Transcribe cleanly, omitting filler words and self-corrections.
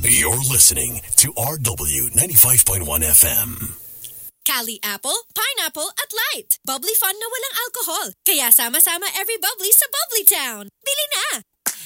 You're listening to RW 95.1 FM. Cali Apple, Pineapple at Light. Bubbly fun na walang alcohol. Kaya sama-sama every bubbly sa Bubbly Town. Bili na!